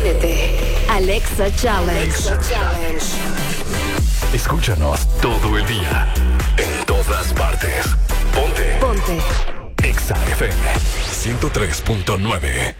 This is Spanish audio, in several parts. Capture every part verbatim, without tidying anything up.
Únete. Alexa Challenge. Alexa Challenge. Escúchanos todo el día, en todas partes. Ponte. Ponte. Exa F M ciento tres punto nueve.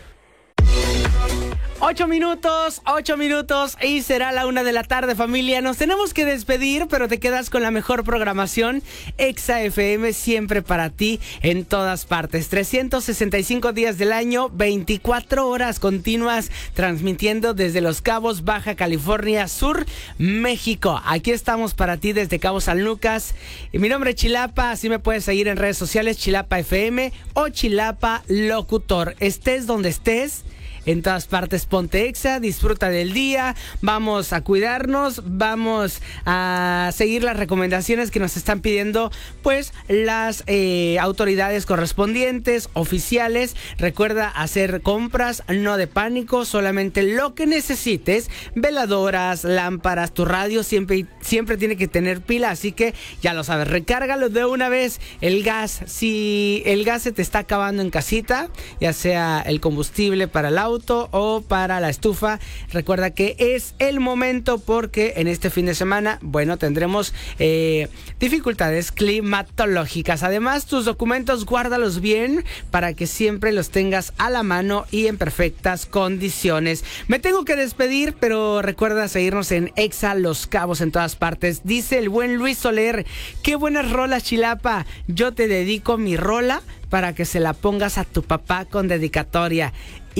Ocho minutos, ocho minutos y será la una de la tarde, familia. Nos tenemos que despedir, pero te quedas con la mejor programación. Exa F M, siempre para ti, en todas partes. trescientos sesenta y cinco días del año, veinticuatro horas continuas, transmitiendo desde Los Cabos, Baja California Sur, México. Aquí estamos para ti desde Cabo San Lucas. Y mi nombre es Chilapa, así me puedes seguir en redes sociales, Chilapa F M o Chilapa Locutor. Estés donde estés, en todas partes, ponte Exa, disfruta del día, vamos a cuidarnos, vamos a seguir las recomendaciones que nos están pidiendo pues las eh, autoridades correspondientes, oficiales. Recuerda hacer compras, no de pánico, solamente lo que necesites, veladoras, lámparas, tu radio siempre, siempre tiene que tener pila, así que ya lo sabes, recárgalo de una vez. El gas, si el gas se te está acabando en casita, ya sea el combustible para el auto o para la estufa, recuerda que es el momento, porque en este fin de semana, bueno, tendremos eh, dificultades climatológicas. Además, tus documentos guárdalos bien para que siempre los tengas a la mano y en perfectas condiciones. Me tengo que despedir, pero recuerda seguirnos en Exa Los Cabos en todas partes. Dice el buen Luis Soler: qué buenas rolas, Chilapa, yo te dedico mi rola para que se la pongas a tu papá con dedicatoria.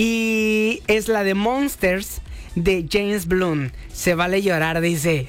Y es la de Monsters de James Blunt. Se vale llorar, dice.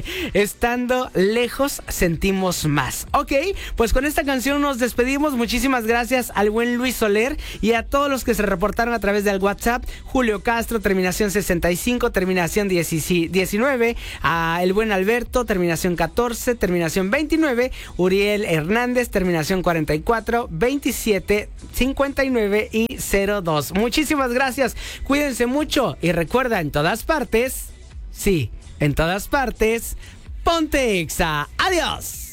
Estando lejos sentimos más. Ok, pues con esta canción nos despedimos. Muchísimas gracias al buen Luis Soler y a todos los que se reportaron a través del WhatsApp. Julio Castro, terminación sesenta y cinco, terminación diecinueve. A el buen Alberto, terminación catorce, terminación veintinueve. Uriel Hernández, terminación cuarenta y cuatro, veintisiete, cincuenta y nueve y cero dos. Muchísimas gracias. Cuídense mucho y recuerda, en todas partes, sí, en todas partes, ponte Exa. Adiós.